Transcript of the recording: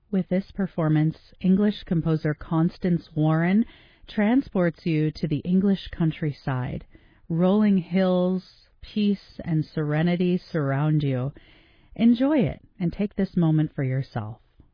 With this performance, English composer Constance Warren transports you to the English countryside. Rolling hills, peace, and serenity surround you. Enjoy it and take this moment for yourself.